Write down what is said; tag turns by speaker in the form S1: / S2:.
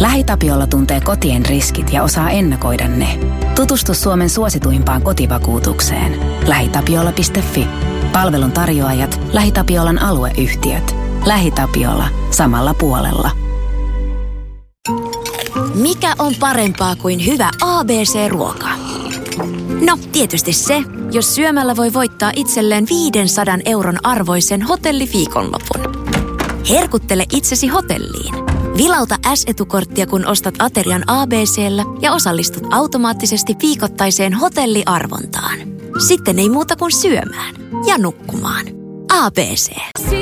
S1: LähiTapiola tuntee kotien riskit ja osaa ennakoida ne. Tutustu Suomen suosituimpaan kotivakuutukseen. LähiTapiola.fi. Palvelun tarjoajat, LähiTapiolan alueyhtiöt. LähiTapiola. Samalla puolella.
S2: Mikä on parempaa kuin hyvä ABC-ruoka? No, tietysti se, jos syömällä voi voittaa itselleen 500 € arvoisen hotelliviikonlopun. Herkuttele itsesi hotelliin. Vilauta S-etukorttia, kun ostat aterian ABC:llä ja osallistut automaattisesti viikoittaiseen hotelliarvontaan. Sitten ei muuta kuin syömään ja nukkumaan. ABC.